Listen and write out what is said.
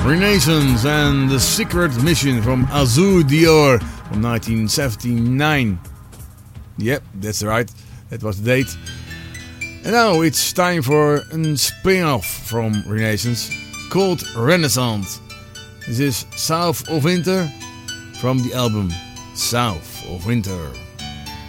Renaissance and The Secret Mission from Azur Dior from 1979. Yep, that's right. That was the date. And now it's time for a spin-off from Renaissance called Renaissance. This is South of Winter from the album South of Winter.